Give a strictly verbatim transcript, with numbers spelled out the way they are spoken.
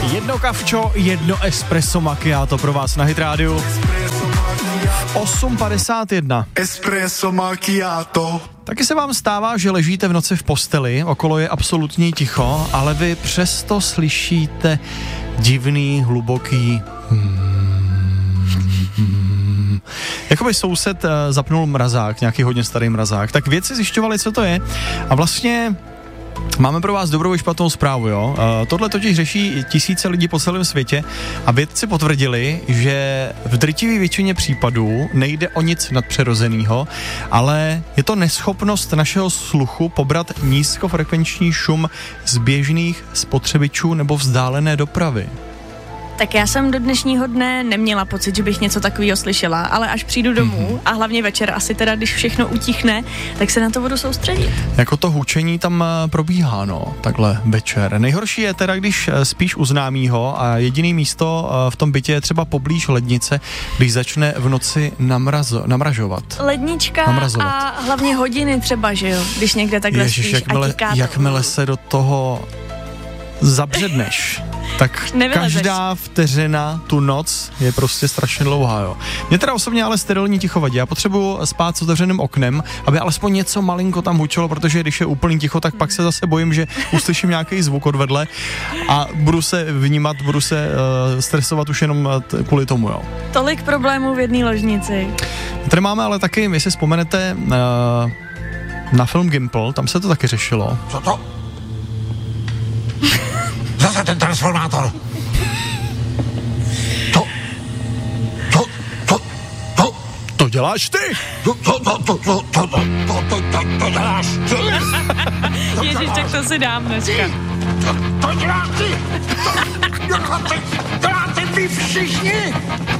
Jedno kavčo, jedno espresso macchiato pro vás na Hit rádiu. osm padesát jedna. Espresso macchiato. Taky se vám stává, že ležíte v noci v posteli, okolo je absolutně ticho, ale vy přesto slyšíte divný, hluboký hmm. Jakoby soused zapnul mrazák, nějaký hodně starý mrazák. Tak vědci zjišťovali, co to je. A vlastně máme pro vás dobrou i špatnou zprávu, jo. Uh, tohle totiž řeší tisíce lidí po celém světě a vědci potvrdili, že v drtivé většině případů nejde o nic nadpřirozeného, ale je to neschopnost našeho sluchu pobrat nízkofrekvenční šum z běžných spotřebičů nebo vzdálené dopravy. Tak já jsem do dnešního dne neměla pocit, že bych něco takového slyšela, ale až přijdu domů mm-hmm. a hlavně večer asi teda, když všechno utichne, tak se na to budu soustředit. Jako to hučení tam probíhá, no, takhle večer. Nejhorší je teda, když spíš u známýho a jediný místo v tom bytě je třeba poblíž lednice, když začne v noci namrazo, namražovat. Lednička Namrazovat. A hlavně hodiny třeba, že jo, když někde takhle Ježiš, spíš jakmile, a tiká to. jakmile se do toho zabředneš, tak Nevylezeš. Každá vteřina tu noc je prostě strašně dlouhá, jo. Mě teda osobně ale sterilní ticho vadí. Já potřebuji spát s otevřeným oknem, aby alespoň něco malinko tam hučelo, protože když je úplný ticho, tak pak se zase bojím, že uslyším nějaký zvuk od vedle a budu se vnímat, budu se uh, stresovat už jenom t- kvůli tomu, jo. Tolik problémů v jedné ložnici. Tady máme ale taky, jestli vzpomenete, uh, na film Gimple, tam se to taky řešilo. Co to? Zase ten transformátor. To, to, to, to. To děláš ty! To, to, to, to, to, to, to, to, to, to děláš ty. Ježiš, tak to si dám dneska. To, to děláš ty. To děláte, děláte vy všichni.